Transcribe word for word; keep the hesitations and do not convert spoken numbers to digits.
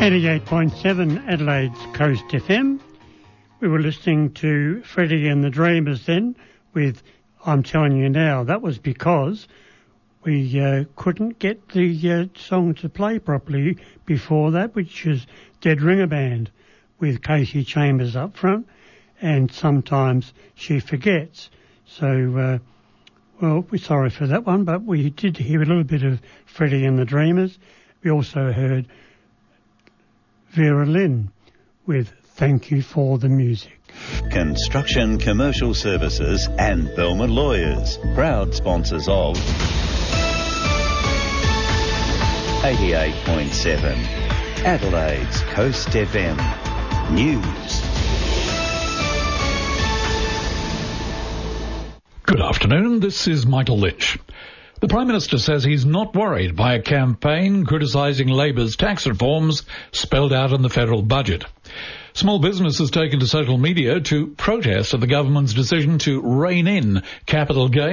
eighty-eight point seven Adelaide's Coast F M. We were listening to Freddie and the Dreamers then with I'm Telling You Now. That was because we uh, couldn't get the uh, song to play properly before that, which is Dead Ringer Band with Casey Chambers up front, and sometimes she forgets. So, uh, well, we're sorry for that one, but we did hear a little bit of Freddie and the Dreamers. We also heard Vera Lynn with Thank You for the Music. Construction Commercial Services and Belmer Lawyers, proud sponsors of eighty-eight point seven Adelaide's Coast F M News. Good afternoon, this is Michael Lynch. The Prime Minister says he's not worried by a campaign criticising Labor's tax reforms spelled out in the federal budget. Small business has taken to social media to protest at the government's decision to rein in capital gains